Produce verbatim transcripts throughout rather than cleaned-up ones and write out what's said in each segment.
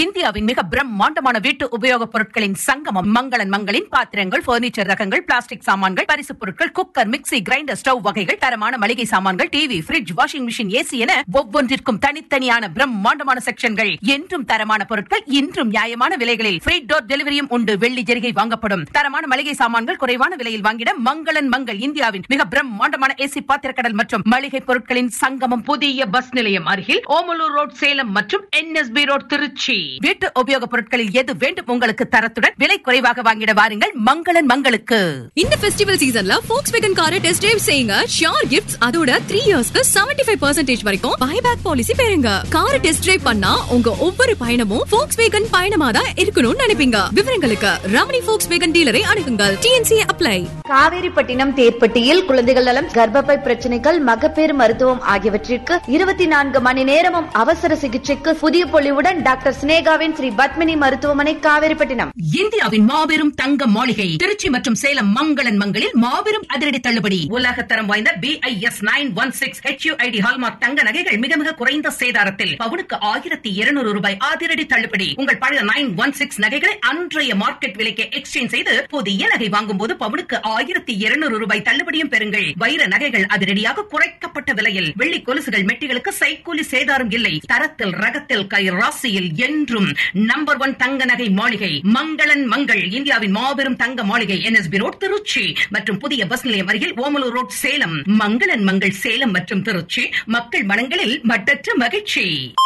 இந்தியாவின் மிக பிரம்மாண்டமான வீட்டு உபயோகப் பொருட்களின் சங்கமம் மங்களன் மங்களின் பாத்திரங்கள், பர்னிச்சர் ரகங்கள், பிளாஸ்டிக் சாமான்கள், பரிசுப் பொருட்கள், குக்கர், மிக்ஸி, கிரைண்டர், ஸ்டவ் வகைகள், தரமான மளிகை சாமான்கள், TV, fridge, washing machine, AC என ஒவ்வொன்றிற்கும் தனித்தனியான பிரம்மாண்டமான செக்ஷன்கள். என்றும் தரமான பொருட்கள், இன்றும் நியாயமான விலைகளில் ஃப்ரீ டோர் டெலிவரியும் உண்டு. வெள்ளி ஜெரிகை வாங்கப்படும். தரமான மளிகை சாமான்கள் குறைவான விலையில் வாங்கிட மங்களன் மங்கள். இந்தியாவின் மிக பிரம்மாண்டமான ஏசி பாத்திரக்கடல் மற்றும் மளிகை பொருட்களின் சங்கமம். புதிய பஸ் நிலையம் அருகில் ஓமலூர் ரோட், சேலம் மற்றும் என்எஸ்பி ரோட், திருச்சி. வீட்டு உபயோகப் பொருட்களில் எது வேண்டும் உங்களுக்கு தரத்துடன் விலை குறைவாக வாங்கிட வாருங்கள் மங்களன் மங்களுக்கு. இந்த ஃபெஸ்டிவல் சீசன்ல Volkswagen காரை டெஸ்ட் டிரைவ் செய்யுங்க. ஷியோர் கிஃப்ட்ஸ், அதோட த்ரீ இயர்ஸ்க்கு செவன்டி ஃபைவ் பர்சன்டேஜ் வரைக்கும் பைபேக் பாலிசி பெறுங்க. காரை டெஸ்ட் டிரைவ் பண்ணா உங்க ஒவ்வொரு பயணமும் Volkswagen பயணமா தான் இருக்கணும்னு நினைப்பீங்க. விவரங்களுக்கு Ramani Volkswagen டீலரை அணுகுங்கள். DNC apply. Kaveripattinam தேர்ப்பட்டியில் குழந்தைகள் நலம், கர்ப்பப்பை பிரச்சனைகள், மகப்பேறு மருத்துவம் ஆகியவற்றிற்கு இருபத்தி நான்கு மணி நேரமும் அவசர சிகிச்சைக்கு புதிய பொலிவுடன் டாக்டர் சினேகாவின் ஸ்ரீ பத்மினி மருத்துவமனை, காவேரிப்பட்டினம். இந்தியாவின் மாபெரும் தங்க மாளிகை திருச்சி மற்றும் சேலம் மங்களன் மங்களில் மாபெரும் அதிரடி தள்ளுபடி. உலக தரம் வாய்ந்த BIS nine one six HUID hallmark தங்க நகைகள் மிக மிக குறைந்த சேதாரத்தில் பவுனுக்கு ஆயிரத்தி இருநூறு ரூபாய் அதிரடி தள்ளுபடி. உங்கள் பழைய நைன் ஒன் சிக்ஸ் நகைகளை அன்றைய மார்க்கெட் விலைக்கு எக்ஸ்சேஞ்ச் செய்து புதிய நகை வாங்கும் போது பவுனுக்கு ஆயிரத்தி இருநூறு ரூபாய் தள்ளுபடியும் பெறுங்கள். வைர நகைகள் அதிரடியாக குறைக்கப்பட்ட விலையில். வெள்ளி கொலுசுகள், மெட்டிகளுக்கு சைக்கூலி சேதாரம் இல்லை. தரத்தில், ரகத்தில், கை ராசியில் என்றும் நம்பர் ஒன் தங்க நகை மாளிகை மங்களன் மங்கள். இந்தியாவின் மாபெரும் தங்க மாளிகை, என்எஸ்பி ரோட், திருச்சி மற்றும் புதிய பஸ் நிலையம் அருகில் ஓமலூர் ரோட், சேலம். மங்களன் மங்கள் சேலம் மற்றும் திருச்சி. மக்கள் மனங்களில் மட்டற்ற மகிழ்ச்சி.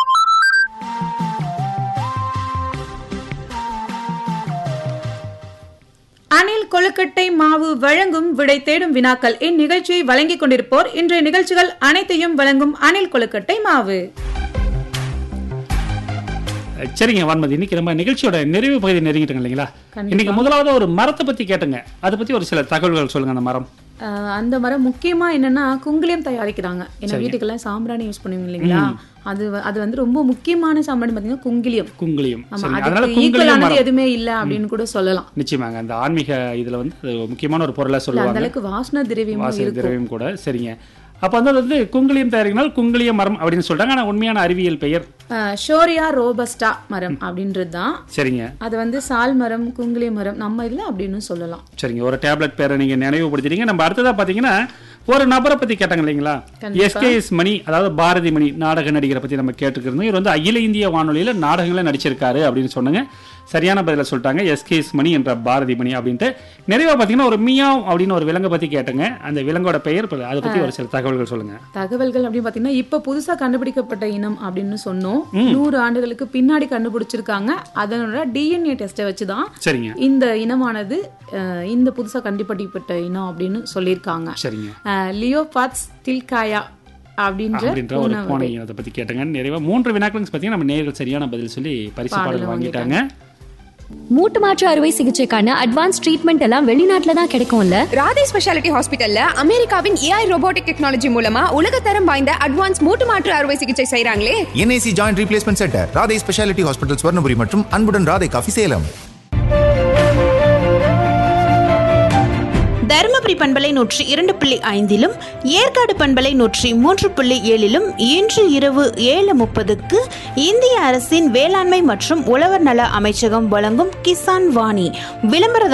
அணில் கொழுக்கட்டை மாவு வழங்கும் விடை தேடும் வினாக்கள். இந்நிகழ்ச்சியை வழங்கிக் கொண்டிருப்போர் இன்றைய நிகழ்ச்சிகள் அனைத்தையும் வழங்கும் அணில் கொழுக்கட்டை மாவு. சரிங்க வான்மதி, இன்னைக்கு நம்ம நிகழ்ச்சியோட நிறைவு பகுதி நெருங்கிட்டோங்க இல்லைங்களா? இன்னைக்கு முதலாவது ஒரு மரத்தை பத்தி கேட்டுங்க. அதை பத்தி ஒரு சில தகவல்கள் சொல்லுங்க. அந்த மரம் அந்த மரம் முக்கியமா என்னன்னா குங்குலியம் தயாரிக்கிறாங்க. ஏன்னா வீட்டுக்கெல்லாம் சாம்பிராணி யூஸ் பண்ணுவீங்க இல்லைங்களா? அது அது வந்து ரொம்ப முக்கியமான சாம்பிராணி பாத்தீங்கன்னா குங்கிலியம். குங்கிலியம் ஈக்குவலானது எதுவுமே இல்ல அப்படின்னு கூட சொல்லலாம். நிச்சயமாங்க. அந்த ஆன்மீக இதுல வந்து முக்கியமான ஒரு பொருளா சொல்லுவாங்க. அந்த அளவுக்கு வாசனை திரவியம் திரவியம் கூட. சரிங்க. அப்ப வந்து அது வந்து குங்குலியம் தயாரிக்கனால் குங்குலிய மரம் அப்படின்னு சொல்றாங்க. ஆனா உண்மையான அறிவியல் பெயர் ஷோரியா ரோபஸ்டா மரம் அப்படின்றது தான். சரிங்க. அது வந்து சால் மரம், குங்குலிய மரம் நம்ம இதுல அப்படின்னு சொல்லலாம். சரிங்க. ஒரு டேப்லெட் பேரை நீங்க நினைவுபடுத்திட்டீங்க. நம்ம அடுத்ததா பாத்தீங்கன்னா ஒரு நபரை பத்தி கேட்டாங்க இல்லைங்களா? எஸ்கேஎஸ் மணி, அதாவது பாரதி மணி நாடக நடிகரை பத்தி நம்ம கேட்டுக்கிறோம். இவர் வந்து அகில இந்திய வானொலியில நாடகங்களை நடிச்சிருக்காரு அப்படின்னு சொன்னாங்க. சரியான பதில சொல்லிட்டாங்க. எஸ்கேஎஸ் மணி என்ற பாரதி மணி அப்படின்ட்டு. நிறைவா பாத்தீங்கன்னா ஒரு மியாவ் அப்படின்னு ஒரு விலங்கை பத்தி கேட்டுங்க. அந்த விலங்கோட பெயர், அதை பத்தி ஒரு சில தகவல்கள் சொல்லுங்க. தகவல்கள் அப்படின்னு பாத்தீங்கன்னா இப்ப புதுசா கண்டுபிடிக்கப்பட்ட இனம் அப்படின்னு சொன்னோம். நூறு ஆண்டுகளுக்கு பின்னாடி கண்டுபிடிச்சிருக்காங்க. அதனோட டிஎன்ஏ டெஸ்ட்டை வச்சுதான் சரிங்க இந்த இனமானது இந்த புதுசா கண்டுபிடிக்கப்பட்ட இனம் அப்படின்னு சொல்லியிருக்காங்க. சரிங்க. லியோபாட்ஸ் தில்காயா அப்படின்ற ஒரு பூனை இனத்தை பத்தி கேட்டுங்க. நிறைவா மூன்று வினாக்கள் பாத்தீங்கன்னா நம்ம நேர்கள் சரியான பதில் சொல்லி பரிசு பாடல் வாங்கிட்டாங்க. மூட்டு மாற்று அறுவை சிகிச்சைக்கான அட்வான்ஸ் ட்ரீட்மெண்ட் எல்லாம் வெளிநாட்டுல தான் கிடைக்கும்ல. ராதே ஸ்பெஷாலிட்டி ஹாஸ்பிட்டல்ல அமெரிக்காவின் ஏஐ ரோபோட்டிக் டெக்னாலஜி மூலமா உலகத்தரம் வாய்ந்த அட்வான்ஸ் மூட்டு மாற்று அறுவை சிகிச்சை செய்றாங்களே. NIC joint replacement centre, Radhe speciality hospital, Swarnapuri மற்றும் அன்புடன் ராதே காஃபி, சேலம். தருமபுரி பண்பலை நூற்றி இரண்டு புள்ளி ஐந்திலும் ஏற்காடு பண்பலை நூற்றி மூன்று புள்ளி ஏழிலும் இன்று இரவு ஏழு முப்பதுக்கு இந்திய அரசின் வேளாண்மை மற்றும் உழவர் நல அமைச்சகம் வழங்கும் கிசான் வாணி விளம்பர